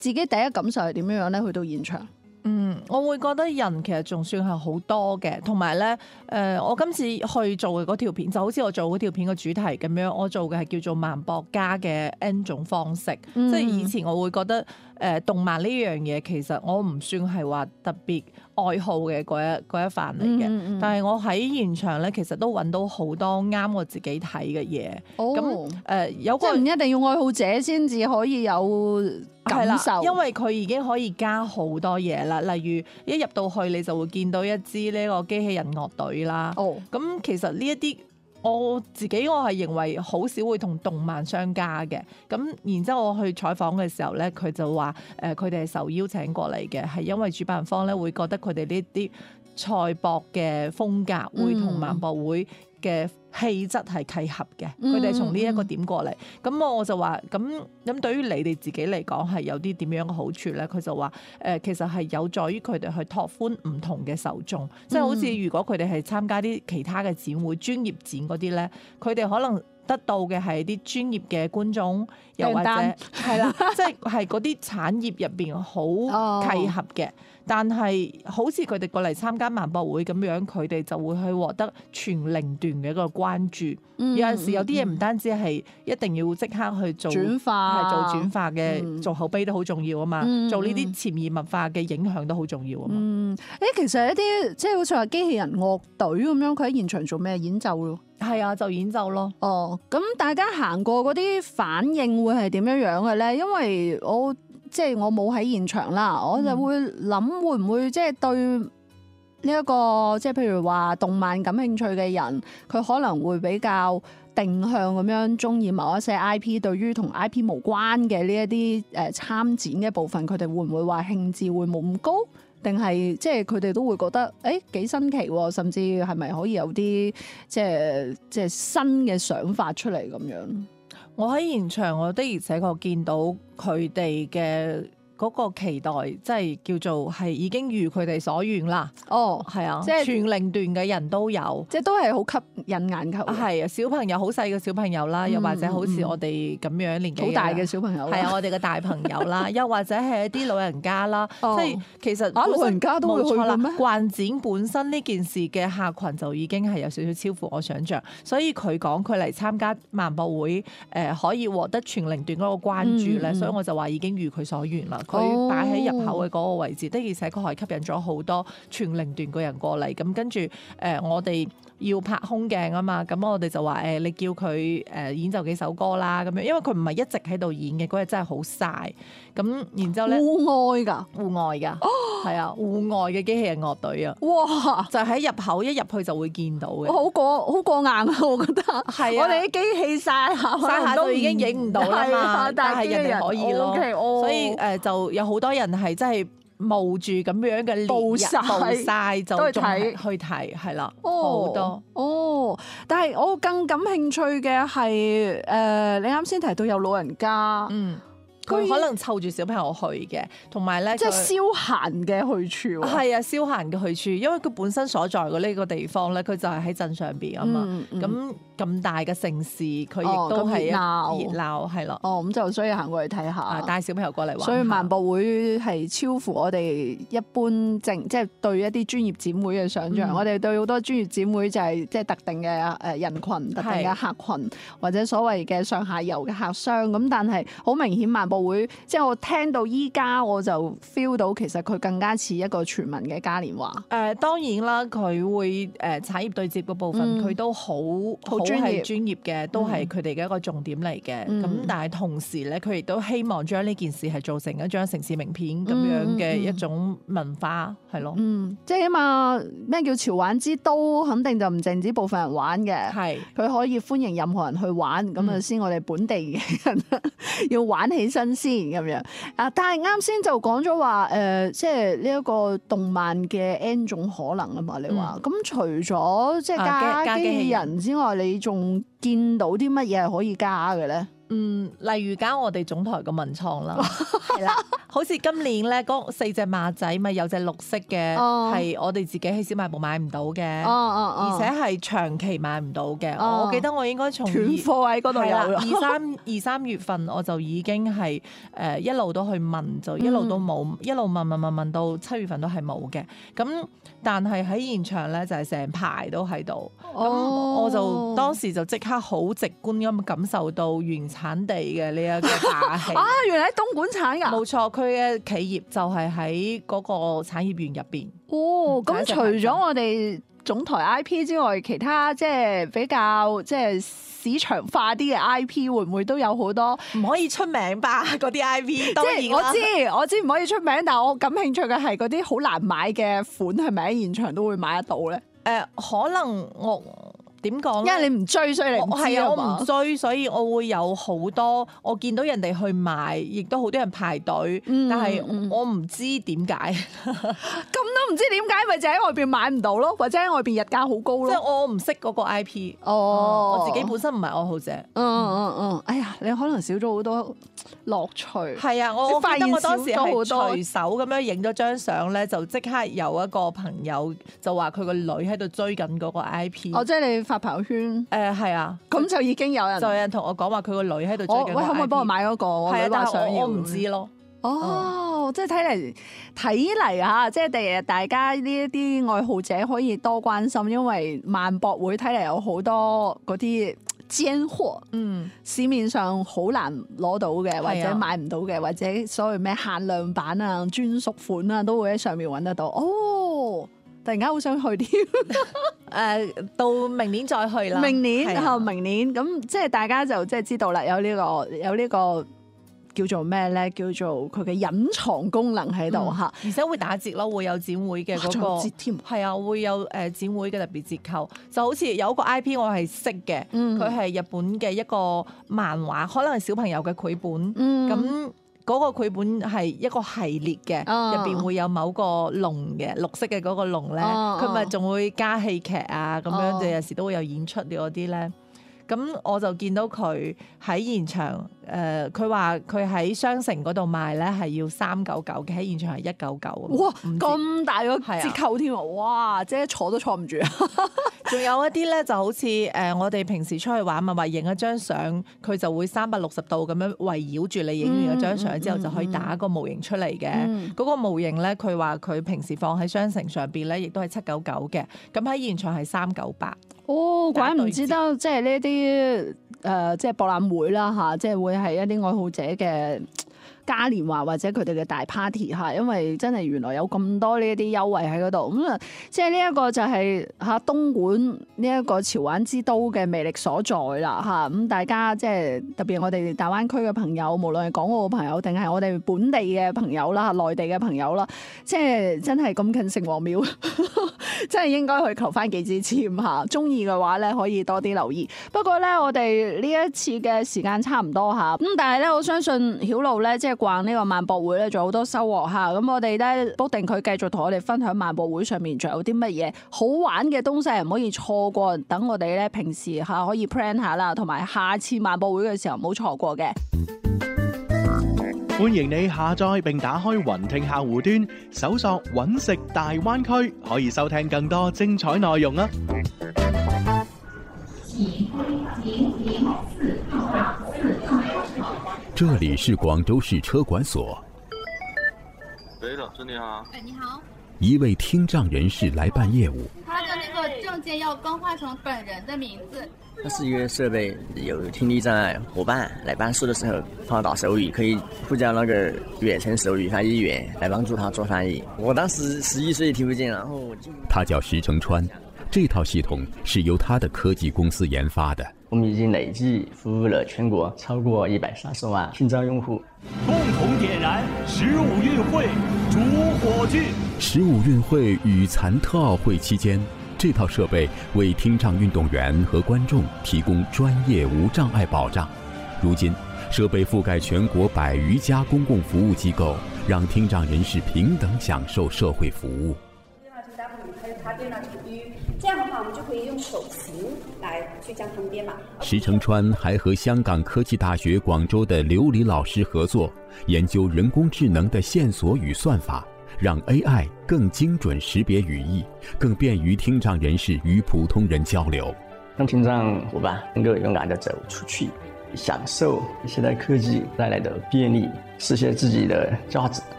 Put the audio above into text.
自己第一感受係點樣樣咧？去到現場， 我會覺得人其實仲算係好多嘅，同埋咧，我今次去做嘅嗰條片就好似我做嗰條片嘅主題咁樣，我做嘅係叫做萬博家嘅 N 種方式，即係以前我會覺得動漫呢樣嘢其實我唔算係話特別愛好嘅嗰一範嚟嘅，但係我喺現場咧，其實都揾到好多啱我自己睇嘅嘢。咁有個即係唔一定要愛好者先至可以有感受， 因為佢已經可以加好多嘢啦。例如一入到去，你就會見到一支呢個機器人樂隊啦。咁其實呢一啲我係認為好少會同動漫相加嘅。咁然之後我去採訪嘅時候咧，佢就話佢哋係受邀請過嚟嘅，係因為主辦方咧會覺得佢哋呢啲賽博嘅風格會同萬博會嘅氣質係契合嘅，佢哋從呢一個點過嚟，咁我就話咁對於你哋自己嚟講係有啲點樣嘅好處咧？佢就話其實係有助於佢哋去拓寬唔同嘅受眾，即係好似如果佢哋係參加啲其他嘅展會、專業展嗰啲咧，佢哋可能得到嘅係啲專業嘅觀眾，又或者係啦，即係嗰啲產業入邊好契合嘅。但係好似佢哋過嚟參加萬博會咁樣，佢哋就會去獲得全齡段嘅一個關注。有陣時有啲嘢唔單止係一定要即刻去做轉化， 係做轉化嘅，做口碑都好重要啊嘛。做呢啲潛移默化嘅影響都好重要啊嘛。 其實一啲即係好似話機器人樂隊咁樣，佢喺現場做咩演奏咯？ 係啊，就演奏咯。 咁大家行過嗰啲反應會係點樣樣嘅咧？因為我冇喺現場啦，我就會諗會唔會即係對呢一個即係譬如話動漫感興趣嘅人，佢可能會比較定向咁樣中意某一些 IP， 對於同 IP 無關嘅呢一啲參展嘅部分，佢哋會唔會話興致會冇咁高？定係即係佢哋都會覺得幾新奇喎，甚至係咪可以有啲即係新嘅想法出嚟咁樣？ 我喺現場，我的而且確見到佢哋嘅嗰個期待，即係叫做係已經如佢哋所願啦。係啊，即係全齡段嘅人都有， 即係都係好吸引眼球。 係啊，小朋友好細嘅小朋友啦，又或者好似我哋咁樣年紀好大嘅小朋友， 係啊，我哋嘅大朋友啦，又或者係一啲老人家啦，即係其實老人家都會去嘅咩？ 逛展本身呢件事嘅客群就已經係有少少超乎我想象，所以佢講佢嚟參加萬博會，可以獲得全齡段嗰個關注咧，所以我就話已經如佢所願啦。佢擺喺入口嘅嗰個位置，的而且確係吸引咗好多全齡段嘅人過嚟。咁跟住我哋要拍空鏡啊嘛，咁我哋就話你叫佢演奏幾首歌啦咁樣，因為佢唔係一直喺度演嘅，嗰日真係好曬。咁然之後咧， 戶外㗎， 係啊，戶外嘅機器人樂隊啊， 哇！ 就喺入口一入去就會見到嘅， 好過硬啊！我覺得係啊，我哋啲機器曬下都已經影唔到啦嘛，但係人哋可以咯，所以就有好多人係真係冒住咁樣嘅暴曬就去睇，係啦，好多。 但係我更感興趣嘅係你啱先提到有老人家， 佢可能湊住小朋友去嘅，同埋咧即係消閒嘅去處。 係啊，消閒嘅去處，因為佢本身所在嘅呢個地方咧，佢就係喺鎮上邊啊嘛。咁大嘅城市，佢亦都係熱鬧，係咯。 咁就所以行過去睇下， 帶小朋友過嚟玩。 所以萬博會係超乎我哋一般即係對一啲專業展會嘅想像。我哋對好多專業展會就係即係特定嘅人群、特定嘅客群，或者所謂嘅上下游嘅客商。咁但係好明顯萬博會，即係我聽到依家我就 feel 到其實佢更加似一個全民嘅嘉年華。 當然啦，佢會產業對接嘅部分，佢都好係專業嘅，都係佢哋嘅一個重點嚟嘅。咁但係同時咧，佢亦都希望將呢件事係做成一張城市名片咁樣嘅一種文化，係咯。 即係起碼咩叫潮玩之都，肯定就唔淨止部分人玩嘅。係佢可以歡迎任何人去玩，咁啊先我哋本地嘅人要玩起身先咁樣。但係啱先就講咗話即係呢一個動漫嘅 N 種可能啊嘛。你話咁除咗即係加機器人之外，你仲見到啲乜嘢係可以加嘅咧？ 例如加我哋總台嘅文創啦，係啦， 好似今年咧嗰4隻馬仔咪有隻綠色嘅，係我哋自己喺小賣部買唔到嘅，而且係長期買唔到嘅。我記得我應該從斷貨喺嗰度有二三月份我就已經係一路都去問，就一路都冇，一路問到7月份都係冇嘅。咁但係喺現場咧就係成排都喺度，咁我就當時就即刻好直觀咁感受到原產地嘅呢一個霸氣。 原來喺東莞產㗎？ 冇錯，佢嘅企業就係喺嗰個產業園入邊。 咁除咗我哋總台 IP 之外，其他即係比較即係市場化啲嘅 IP 會唔會都有好多？ 唔可以出名吧？嗰啲 IP 當然即係我知唔可以出名，但係我感興趣嘅係嗰啲好難買嘅款，係咪喺現場都會買得到咧？ 可能我點講？ 因為你唔追，所以你唔知啊嘛。 我唔追，所以我會有好多我見到人哋去買，亦都好多人排隊，但係我唔知點解。 咁都唔知點解，咪就喺外邊買唔到咯，或者喺外邊日價好高咯。 即係我唔識嗰個 IP。我自己本身唔係愛好者。 哎呀，你可能少咗好多樂趣。 係啊，我記得我當時係隨手咁樣影咗張相咧，就即刻有一個朋友就話佢個女喺度追緊嗰個 IP。 即係你發朋友圈。 係啊， 咁就已經有人同我講話佢個女喺度追緊個 IP。 可唔可以幫我買嗰個？ 係啊，但係我唔知咯。 即係睇嚟嚇，即係第日大家呢一啲愛好者可以多關心，因為萬博會睇嚟有好多嗰啲尖貨，市面上好難攞到嘅，或者買唔到嘅，或者所謂咩限量版啊、專屬款啊，都會喺上面揾得到。突然間好想去添。 到明年再去啦。 明年咁，即係大家就即係知道啦，有呢個。叫做咩咧？叫做佢嘅隱藏功能喺度嚇， 而且會打折咯，會有展會嘅嗰個折添。 係啊，會有展會嘅特別折扣。就好似有一個 IP 我係識嘅，佢係日本嘅一個漫畫，可能係小朋友嘅繪本。咁嗰個繪本係一個系列嘅，入邊會有某個龍嘅綠色嘅嗰個龍咧，佢咪仲會加戲劇啊咁樣，就有時都會有演出嗰啲咧。咁我就見到佢喺現場，佢話佢喺商城嗰度賣咧係要399嘅，喺現場係199。 哇！咁大個折扣添啊！哇！即係坐都坐唔住啊！ 仲有一啲咧就好似我哋平時出去玩咪話影一張相，佢就會360度咁樣圍繞住你，影完一張相之後就可以打個模型出嚟嘅。嗰個模型咧，佢話佢平時放喺商城上邊咧，亦都係799嘅。咁喺現場係398。 怪唔知得，即係呢啲即係博覽會啦嚇，即係會係一啲愛好者嘅嘉年華或者佢哋嘅大 party 嚇，因為真係原來有咁多呢一啲優惠喺嗰度，咁啊，即係呢一個就係嚇東莞呢一個潮玩之都嘅魅力所在啦嚇，咁大家即係特別我哋大灣區嘅朋友，無論係港澳嘅朋友定係我哋本地嘅朋友啦、內地嘅朋友啦，即係真係咁近城隍廟，真係應該去求翻幾支簽嚇，中意嘅話咧可以多啲留意。不過咧，我哋呢一次嘅時間差唔多嚇，咁但係咧，我相信曉露咧即係逛呢個萬博會咧，仲有好多收穫嚇。咁我哋咧篤定佢繼續同我哋分享萬博會上面仲有啲乜嘢好玩嘅東西，唔可以錯過。等我哋咧平時嚇可以 plan 下啦，同埋下次萬博會嘅時候唔好錯過嘅。 歡迎你下載並打開雲聽客戶端，搜索揾食大灣區，可以收聽更多精彩內容啊！ 這裡是廣州市車管所。 喂，老師你好。 你好。 一位聽障人士來辦業務。 他的那個證件要更換成本人的名字。 它是一個設備，有聽力障礙夥伴來辦事的時候，幫他打手語，可以附加那個遠程手語翻譯員來幫助他做翻譯。我當時11歲聽不見，然後他叫石成川，這套系統是由他的科技公司研發的。 我們已經累計服務了全國超過130萬聽障用戶。 共同點燃15運會主火炬。 15運會與殘特奧會期間，這套設備為聽障運動員和觀眾提供專業無障礙保障。如今，設備覆蓋全國100餘家公共服務機構，讓聽障人士平等享受社會服務。 这样的话，我们就可以用手型来去将它们编码。 石成川还和香港科技大学广州的刘黎老师合作，研究人工智能的线索与算法，让 AI 更精准识别语义，更便于听障人士与普通人交流， 让听障伙伴能够勇敢地走出去，享受现代科技带来的便利，实现自己的价值。